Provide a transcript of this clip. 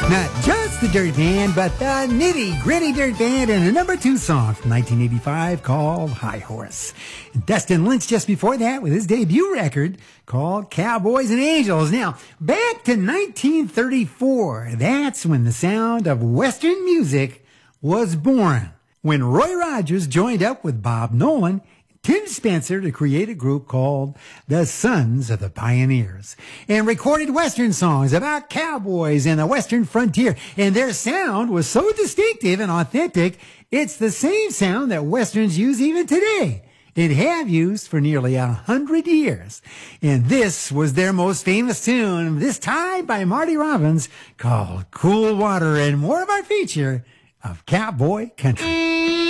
Not just the Dirt Band, but the Nitty Gritty Dirt Band and a #2 song from 1985 called High Horse. And Dustin Lynch just before that with his debut record called Cowboys and Angels. Now, back to 1934. That's when the sound of Western music was born. When Roy Rogers joined up with Bob Nolan, Tim Spencer to create a group called the Sons of the Pioneers and recorded Western songs about cowboys and the Western frontier. And their sound was so distinctive and authentic, it's the same sound that Westerns use even today and have used for nearly 100 years. And this was their most famous tune, this time by Marty Robbins, called Cool Water, and more of our feature of Cowboy Country.